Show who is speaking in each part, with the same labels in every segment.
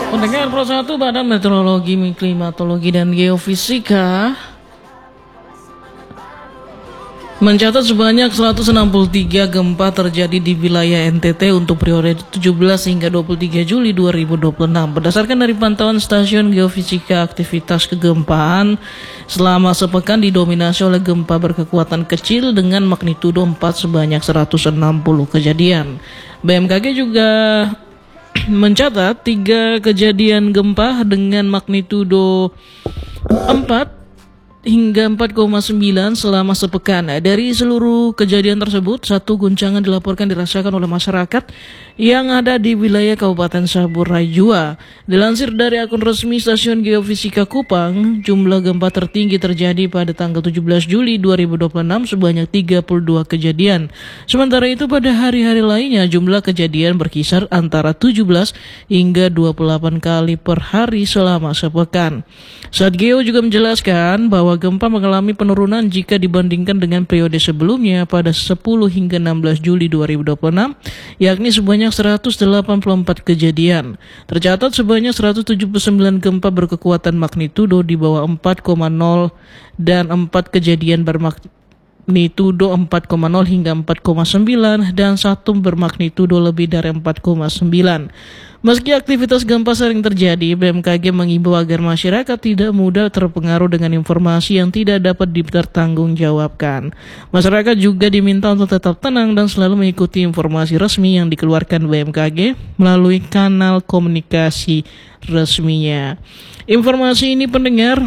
Speaker 1: Pendengar Pro 1 Badan Meteorologi, Klimatologi dan Geofisika mencatat sebanyak 163 gempa terjadi di wilayah NTT untuk periode 17 hingga 23 Juli 2026. Berdasarkan dari pantauan Stasiun Geofisika, aktivitas kegempaan selama sepekan didominasi oleh gempa berkekuatan kecil dengan magnitudo 4 sebanyak 160 kejadian. BMKG juga mencatat 3 kejadian gempa dengan magnitudo 4 hingga 4,9 selama sepekan. Dari seluruh kejadian tersebut, 1 guncangan dilaporkan dirasakan oleh masyarakat yang ada di wilayah Kabupaten Saburai Jua. Dilansir dari akun resmi Stasiun Geofisika Kupang, jumlah gempa tertinggi terjadi pada tanggal 17 Juli 2026 sebanyak 32 kejadian. Sementara itu pada hari-hari lainnya jumlah kejadian berkisar antara 17 hingga 28 kali per hari selama sepekan. Satgeo juga menjelaskan bahwa gempa mengalami penurunan jika dibandingkan dengan periode sebelumnya pada 10 hingga 16 Juli 2026, yakni sebanyak 184 kejadian. Tercatat sebanyak 179 gempa berkekuatan magnitudo di bawah 4,0 dan 4 kejadian bermagnitudo 4,0 hingga 4,9 dan 1 bermagnitudo lebih dari 4,9. Meski aktivitas gempa sering terjadi, BMKG mengimbau agar masyarakat tidak mudah terpengaruh dengan informasi yang tidak dapat dipertanggungjawabkan. Masyarakat juga diminta untuk tetap tenang dan selalu mengikuti informasi resmi yang dikeluarkan BMKG melalui kanal komunikasi resminya. Informasi ini pendengar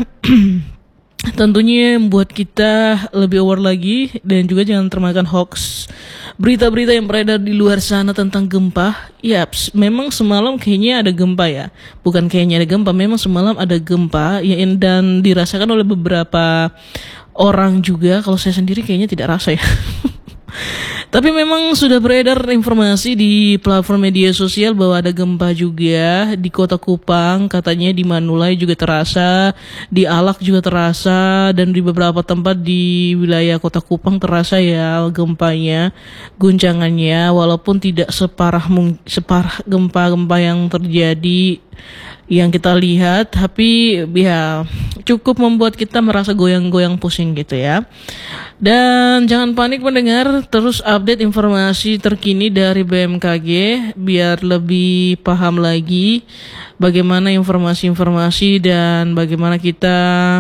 Speaker 1: tentunya membuat kita lebih aware lagi dan juga jangan termakan hoax berita-berita yang beredar di luar sana tentang gempa. Yaps, memang semalam kayaknya ada gempa ya. Bukan kayaknya ada gempa, memang semalam ada gempa ya, dan dirasakan oleh beberapa orang juga. Kalau saya sendiri kayaknya tidak rasa ya. Tapi memang sudah beredar informasi di platform media sosial bahwa ada gempa juga di Kota Kupang, katanya di Manulai juga terasa, di Alak juga terasa, dan di beberapa tempat di wilayah Kota Kupang terasa ya gempanya, guncangannya, walaupun tidak separah gempa-gempa yang terjadi yang kita lihat, tapi ya cukup membuat kita merasa goyang-goyang pusing gitu ya. Dan jangan panik mendengar, terus update informasi terkini dari BMKG biar lebih paham lagi bagaimana informasi-informasi dan bagaimana kita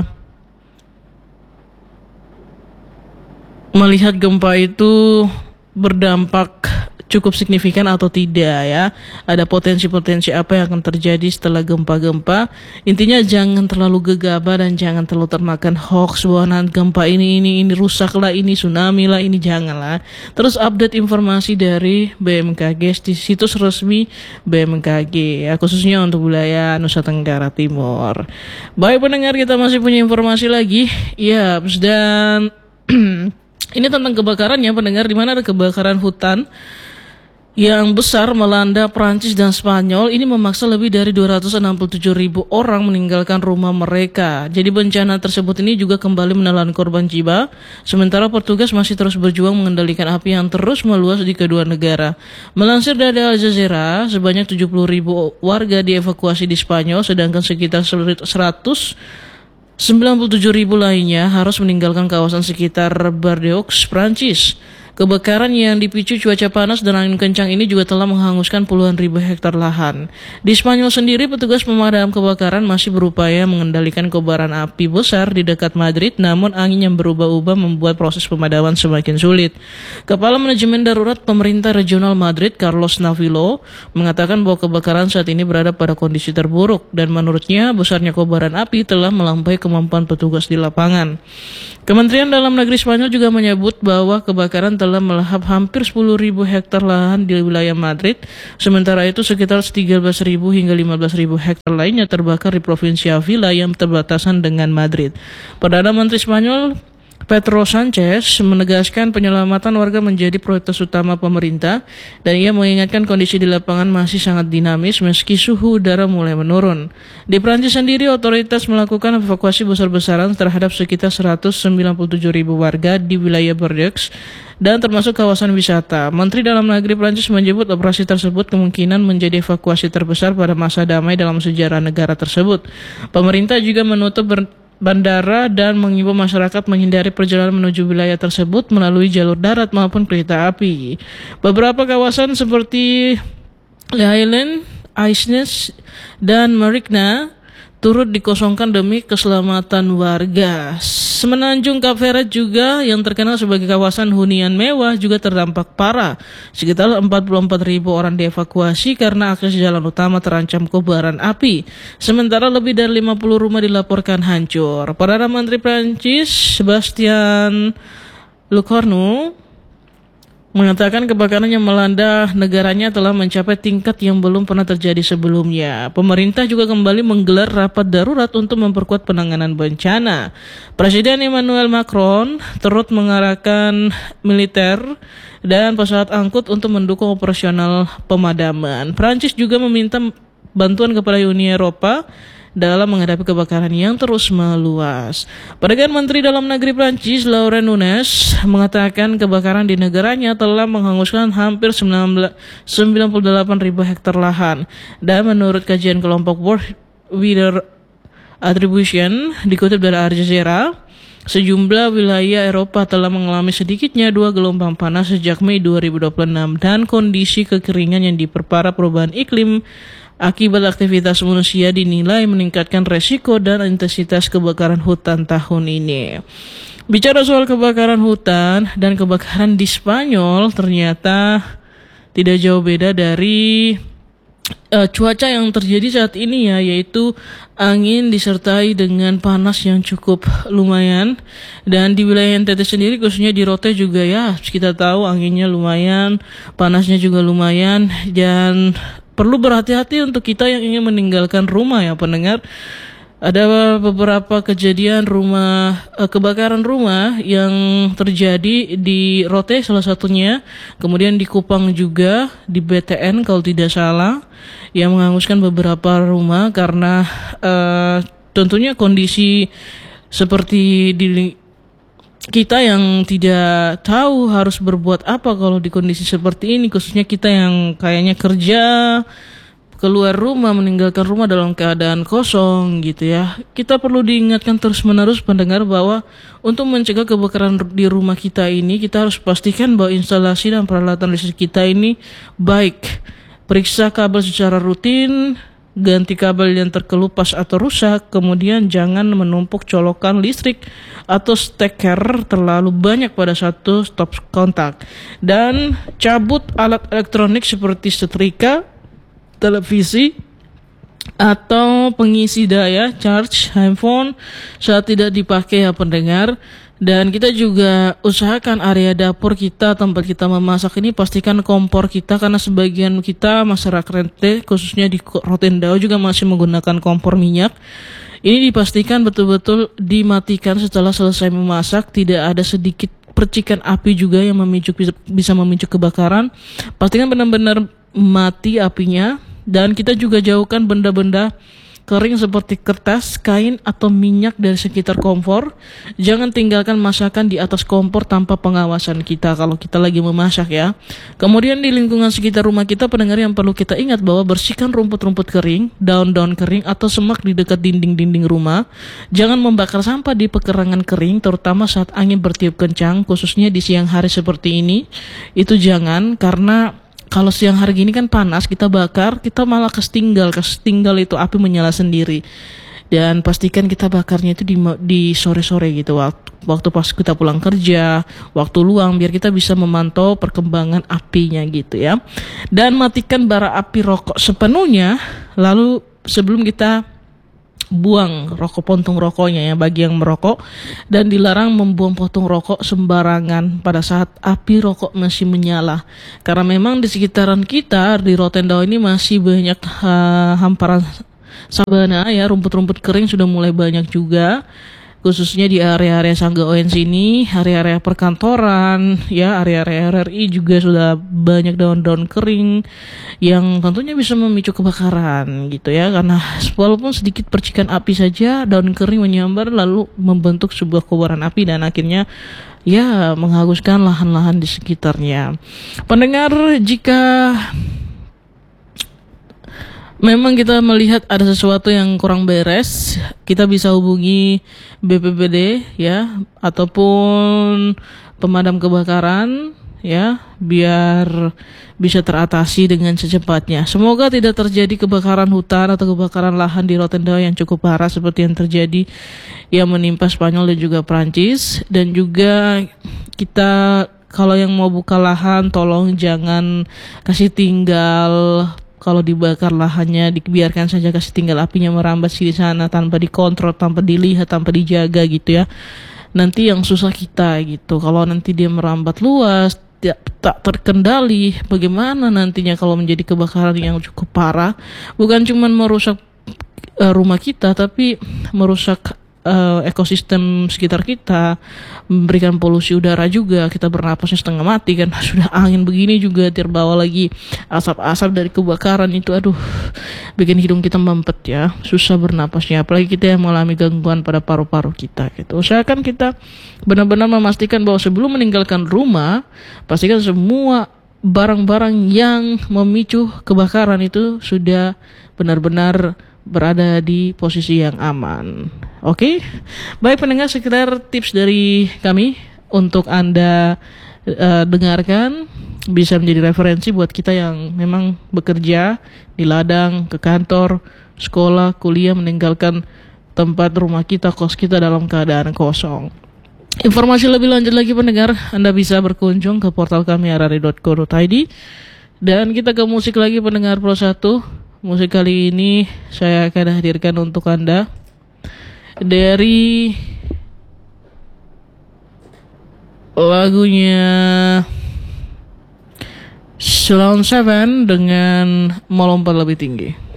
Speaker 1: melihat gempa itu berdampak cukup signifikan atau tidak ya. Ada potensi-potensi apa yang akan terjadi setelah gempa-gempa. Intinya jangan terlalu gegabah dan jangan terlalu termakan hoax bahwa gempa ini rusak lah, ini tsunami lah, ini janganlah. Terus update informasi dari BMKG di situs resmi BMKG ya, khususnya untuk wilayah Nusa Tenggara Timur. Baik pendengar, kita masih punya informasi lagi. Ya, dan ini tentang kebakaran ya pendengar, di mana ada kebakaran hutan yang besar melanda Prancis dan Spanyol. Ini memaksa lebih dari 267.000 orang meninggalkan rumah mereka. Jadi bencana tersebut ini juga kembali menelan korban jiwa, sementara petugas masih terus berjuang mengendalikan api yang terus meluas di kedua negara. Melansir dari Al Jazeera, sebanyak 70.000 warga dievakuasi di Spanyol, sedangkan sekitar 197.000 lainnya harus meninggalkan kawasan sekitar Bordeaux, Prancis. Kebakaran yang dipicu cuaca panas dan angin kencang ini juga telah menghanguskan puluhan ribu hektar lahan. Di Spanyol sendiri, petugas pemadam kebakaran masih berupaya mengendalikan kobaran api besar di dekat Madrid, namun angin yang berubah-ubah membuat proses pemadaman semakin sulit. Kepala Manajemen Darurat Pemerintah Regional Madrid, Carlos Navilo, mengatakan bahwa kebakaran saat ini berada pada kondisi terburuk dan menurutnya besarnya kobaran api telah melampaui kemampuan petugas di lapangan. Kementerian Dalam Negeri Spanyol juga menyebut bahwa kebakaran telah melahap hampir 10.000 hektar lahan di wilayah Madrid. Sementara itu sekitar 13.000 hingga 15.000 hektar lainnya terbakar di Provinsi Avila yang berbatasan dengan Madrid. Perdana Menteri Spanyol Pedro Sanchez menegaskan penyelamatan warga menjadi prioritas utama pemerintah dan ia mengingatkan kondisi di lapangan masih sangat dinamis meski suhu udara mulai menurun. Di Prancis sendiri, otoritas melakukan evakuasi besar-besaran terhadap sekitar 197.000 warga di wilayah Bordeaux dan termasuk kawasan wisata. Menteri Dalam Negeri Prancis menyebut operasi tersebut kemungkinan menjadi evakuasi terbesar pada masa damai dalam sejarah negara tersebut. Pemerintah juga menutup bandara dan mengimbau masyarakat menghindari perjalanan menuju wilayah tersebut melalui jalur darat maupun kereta api. Beberapa kawasan seperti Le Highland, Aisnes, dan Marigna turut dikosongkan demi keselamatan warga. Semenanjung Cape Verde juga yang terkenal sebagai kawasan hunian mewah juga terdampak parah. Sekitar 44.000 orang dievakuasi karena akses jalan utama terancam kobaran api. Sementara lebih dari 50 rumah dilaporkan hancur. Perdana Menteri Prancis Sebastian Lecornu mengatakan kebakaran yang melanda negaranya telah mencapai tingkat yang belum pernah terjadi sebelumnya. Pemerintah juga kembali menggelar rapat darurat untuk memperkuat penanganan bencana. Presiden Emmanuel Macron turut mengarahkan militer dan pesawat angkut untuk mendukung operasional pemadaman. Prancis juga meminta bantuan kepada Uni Eropa dalam menghadapi kebakaran yang terus meluas. Perdana Menteri Dalam Negeri Prancis Laurent Nunez mengatakan kebakaran di negaranya telah menghanguskan hampir 98.000 hektar lahan. Dan menurut kajian kelompok World Weather Attribution dikutip dari Al Jazeera, sejumlah wilayah Eropa telah mengalami sedikitnya 2 gelombang panas sejak Mei 2026 dan kondisi kekeringan yang diperparah perubahan iklim akibat aktivitas manusia dinilai meningkatkan resiko dan intensitas kebakaran hutan tahun ini. Bicara soal kebakaran hutan dan kebakaran di Spanyol, ternyata tidak jauh beda dari cuaca yang terjadi saat ini ya, yaitu angin disertai dengan panas yang cukup lumayan. Dan di wilayah NTT sendiri khususnya di Rote juga ya, kita tahu anginnya lumayan, panasnya juga lumayan, dan perlu berhati-hati untuk kita yang ingin meninggalkan rumah ya pendengar. Ada beberapa kejadian kebakaran rumah yang terjadi di Rote salah satunya, kemudian di Kupang juga, di BTN kalau tidak salah, yang menghanguskan beberapa rumah karena tentunya kondisi seperti di kita yang tidak tahu harus berbuat apa kalau di kondisi seperti ini, khususnya kita yang kayaknya kerja, keluar rumah, meninggalkan rumah dalam keadaan kosong gitu ya. Kita perlu diingatkan terus-menerus pendengar bahwa untuk mencegah kebakaran di rumah kita ini, kita harus pastikan bahwa instalasi dan peralatan listrik kita ini baik. Periksa kabel secara rutin, ganti kabel yang terkelupas atau rusak, kemudian jangan menumpuk colokan listrik atau steker terlalu banyak pada satu stop kontak. Dan cabut alat elektronik seperti setrika, televisi, atau pengisi daya charge handphone saat tidak dipakai ya pendengar. Dan kita juga usahakan area dapur kita, tempat kita memasak ini pastikan kompor kita, karena sebagian kita masyarakat Rente khususnya di Rotendao juga masih menggunakan kompor minyak. Ini dipastikan betul-betul dimatikan setelah selesai memasak, tidak ada sedikit percikan api juga yang bisa memicu kebakaran. Pastikan benar-benar mati apinya. Dan kita juga jauhkan benda-benda kering seperti kertas, kain, atau minyak dari sekitar kompor. Jangan tinggalkan masakan di atas kompor tanpa pengawasan kita kalau kita lagi memasak ya. Kemudian di lingkungan sekitar rumah kita, pendengar, yang perlu kita ingat bahwa bersihkan rumput-rumput kering, daun-daun kering, atau semak di dekat dinding-dinding rumah. Jangan membakar sampah di pekarangan kering, terutama saat angin bertiup kencang, khususnya di siang hari seperti ini. Itu jangan, karena kalau siang hari gini kan panas, kita bakar, kita malah kesetinggal itu api menyala sendiri. Dan pastikan kita bakarnya itu di sore-sore gitu, waktu pas kita pulang kerja, waktu luang, biar kita bisa memantau perkembangan apinya gitu ya. Dan matikan bara api rokok sepenuhnya, lalu sebelum kita buang puntung rokoknya ya bagi yang merokok, dan dilarang membuang puntung rokok sembarangan pada saat api rokok masih menyala, karena memang di sekitaran kita di Rotendao ini masih banyak hamparan sabana ya, rumput-rumput kering sudah mulai banyak juga. khususnya di area-area Sangga ONC ini, area-area perkantoran, ya area-area RRI juga sudah banyak daun-daun kering yang tentunya bisa memicu kebakaran gitu ya, karena walaupun sedikit percikan api saja daun kering menyambar lalu membentuk sebuah kobaran api dan akhirnya ya menghanguskan lahan-lahan di sekitarnya. Pendengar, jika memang kita melihat ada sesuatu yang kurang beres, kita bisa hubungi BPBD ya ataupun pemadam kebakaran ya, biar bisa teratasi dengan secepatnya. Semoga tidak terjadi kebakaran hutan atau kebakaran lahan di Rotendao yang cukup parah seperti yang terjadi yang menimpa Spanyol dan juga Prancis. Dan juga kita kalau yang mau buka lahan tolong jangan kasih tinggal. Kalau dibakar lahannya dibiarkan saja, kasih tinggal apinya merambat di sana tanpa dikontrol, tanpa dilihat, tanpa dijaga gitu ya. Nanti yang susah kita gitu. Kalau nanti dia merambat luas, tak terkendali, bagaimana nantinya kalau menjadi kebakaran yang cukup parah? Bukan cuma merusak rumah kita, tapi merusak ekosistem sekitar kita, memberikan polusi udara juga, kita bernapasnya setengah mati kan. Sudah angin begini juga terbawa lagi asap-asap dari kebakaran itu, aduh, bikin hidung kita mempet ya, susah bernapasnya, apalagi kita yang mengalami gangguan pada paru-paru kita gitu. Usahakan kita benar-benar memastikan bahwa sebelum meninggalkan rumah, pastikan semua barang-barang yang memicu kebakaran itu sudah benar-benar berada di posisi yang aman. Oke, baik pendengar, sekedar tips dari kami untuk Anda dengarkan, bisa menjadi referensi buat kita yang memang bekerja di ladang, ke kantor, sekolah, kuliah, meninggalkan tempat rumah kita, kos kita dalam keadaan kosong. Informasi lebih lanjut lagi pendengar, Anda bisa berkunjung ke portal kami rri.co.id. Dan kita ke musik lagi pendengar Pro 1. Musik kali ini saya akan hadirkan untuk Anda dari lagunya Salon Seven dengan Melompat Lebih Tinggi.